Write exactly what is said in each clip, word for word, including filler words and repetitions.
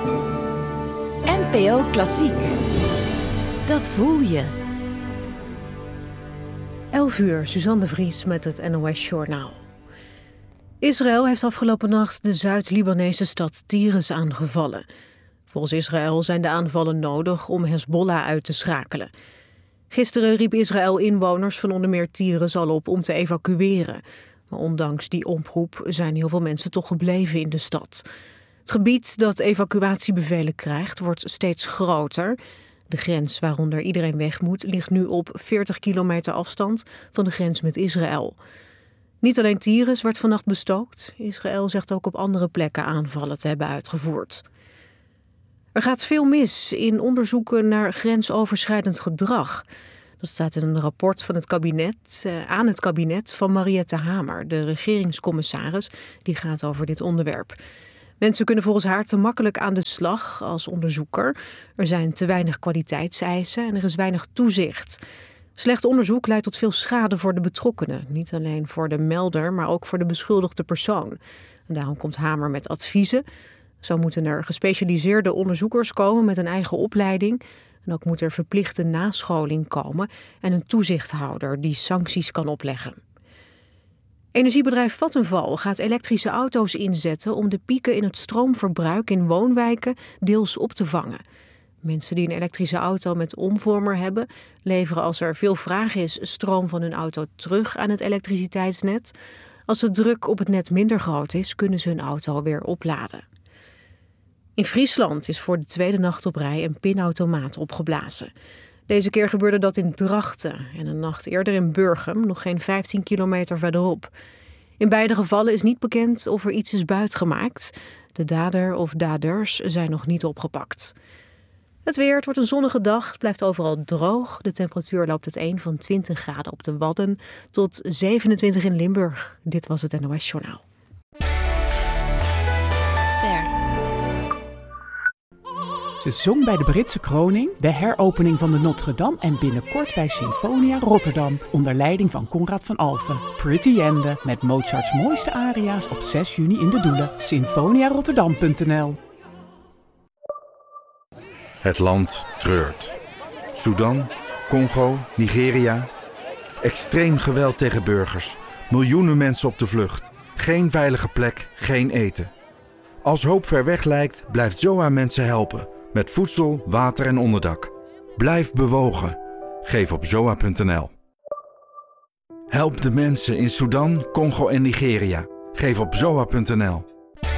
N P O Klassiek. Dat voel je. elf uur, Suzanne de Vries met het N O S-journaal. Israël heeft afgelopen nacht de Zuid-Libanese stad Tiris aangevallen. Volgens Israël zijn de aanvallen nodig om Hezbollah uit te schakelen. Gisteren riep Israël inwoners van onder meer Tiris al op om te evacueren. Maar ondanks die oproep zijn heel veel mensen toch gebleven in de stad. Het gebied dat evacuatiebevelen krijgt wordt steeds groter. De grens waaronder iedereen weg moet ligt nu op veertig kilometer afstand van de grens met Israël. Niet alleen Tiris werd vannacht bestookt. Israël zegt ook op andere plekken aanvallen te hebben uitgevoerd. Er gaat veel mis in onderzoeken naar grensoverschrijdend gedrag. Dat staat in een rapport van het kabinet, eh, aan het kabinet van Mariette Hamer, de regeringscommissaris, die gaat over dit onderwerp. Mensen kunnen volgens haar te makkelijk aan de slag als onderzoeker. Er zijn te weinig kwaliteitseisen en er is weinig toezicht. Slecht onderzoek leidt tot veel schade voor de betrokkenen. Niet alleen voor de melder, maar ook voor de beschuldigde persoon. En daarom komt Hamer met adviezen. Zo moeten er gespecialiseerde onderzoekers komen met een eigen opleiding. En ook moet er verplichte nascholing komen en een toezichthouder die sancties kan opleggen. Energiebedrijf Vattenfall gaat elektrische auto's inzetten om de pieken in het stroomverbruik in woonwijken deels op te vangen. Mensen die een elektrische auto met omvormer hebben, leveren als er veel vraag is stroom van hun auto terug aan het elektriciteitsnet. Als de druk op het net minder groot is, kunnen ze hun auto weer opladen. In Friesland is voor de tweede nacht op rij een pinautomaat opgeblazen. Deze keer gebeurde dat in Drachten en een nacht eerder in Burgum, nog geen vijftien kilometer verderop. In beide gevallen is niet bekend of er iets is buitgemaakt. De dader of daders zijn nog niet opgepakt. Het weer, het wordt een zonnige dag, het blijft overal droog. De temperatuur loopt uiteen van twintig graden op de Wadden tot zevenentwintig in Limburg. Dit was het N O S-journaal. Ster. Ze zong bij de Britse kroning, de heropening van de Notre-Dame en binnenkort bij Sinfonia Rotterdam onder leiding van Conrad van Alphen. Pretty Ende met Mozarts mooiste aria's op zes juni in de Doelen. sinfonia rotterdam punt n l. Het land treurt. Sudan, Congo, Nigeria. Extreem geweld tegen burgers. Miljoenen mensen op de vlucht. Geen veilige plek, geen eten. Als hoop ver weg lijkt, blijft Z O A mensen helpen. Met voedsel, water en onderdak. Blijf bewogen. Geef op zoa punt n l. Help de mensen in Sudan, Congo en Nigeria. Geef op zoa punt n l.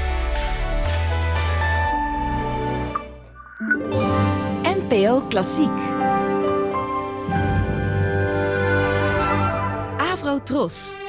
N P O Klassiek. Avro Tros.